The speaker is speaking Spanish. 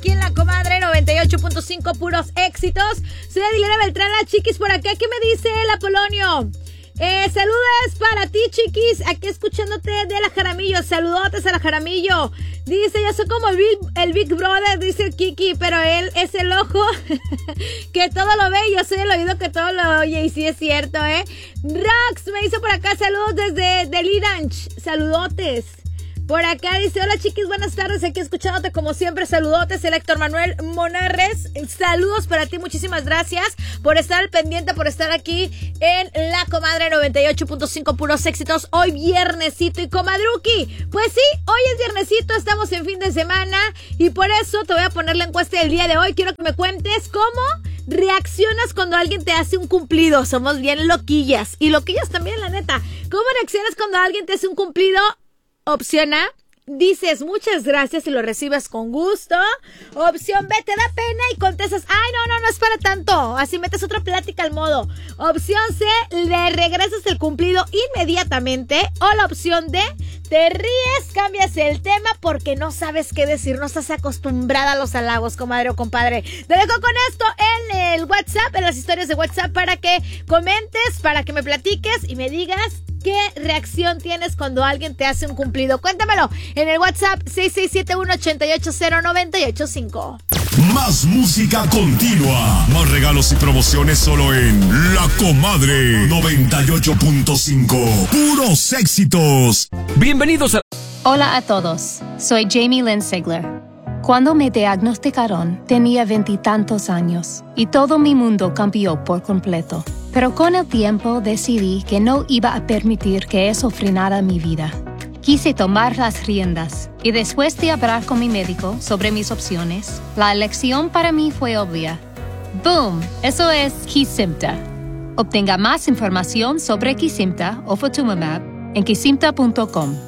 aquí en La Comadre 98.5, puros éxitos. Soy Adilera Beltrán, la Chiquis por acá. ¿Qué me dice el Apolonio? Saludos para ti, Chiquis, aquí escuchándote de la Jaramillo. Saludotes a la Jaramillo. Dice, yo soy como el Big Brother, dice el Kiki, pero él es el ojo que todo lo ve y yo soy el oído que todo lo oye. Y sí es cierto, Rox me dice por acá, saludos desde Deliranch. Saludotes. Por acá dice, hola Chiquis, buenas tardes, aquí escuchándote como siempre, saludotes, el Héctor Manuel Monarres, saludos para ti, muchísimas gracias por estar al pendiente, por estar aquí en La Comadre 98.5, puros éxitos, hoy viernesito y comadruki, pues sí, hoy es viernesito, estamos en fin de semana y por eso te voy a poner la encuesta del día de hoy, quiero que me cuentes cómo reaccionas cuando alguien te hace un cumplido. Somos bien loquillas y loquillas también, la neta. ¿Cómo reaccionas cuando alguien te hace un cumplido? Opción A, dices muchas gracias y lo recibes con gusto. Opción B, te da pena y contestas, ay, no es para tanto. Así metes otra plática al modo. Opción C, le regresas el cumplido inmediatamente. O la opción D, te ríes, cambias el tema porque no sabes qué decir. No estás acostumbrada a los halagos, comadre o compadre. Te dejo con esto en el WhatsApp, en las historias de WhatsApp, para que comentes, para que me platiques y me digas ¿qué reacción tienes cuando alguien te hace un cumplido? Cuéntamelo en el WhatsApp 6671-880-985. Más música continua. Más regalos y promociones solo en La Comadre 98.5. Puros éxitos. Bienvenidos a... Hola a todos, soy Jamie Lynn Sigler. Cuando me diagnosticaron, tenía 20 y tantos años y todo mi mundo cambió por completo. Pero con el tiempo decidí que no iba a permitir que eso frenara mi vida. Quise tomar las riendas y después de hablar con mi médico sobre mis opciones, la elección para mí fue obvia. ¡Boom! Eso es Kesimpta. Obtenga más información sobre Kesimpta o Ofatumumab en kesimpta.com.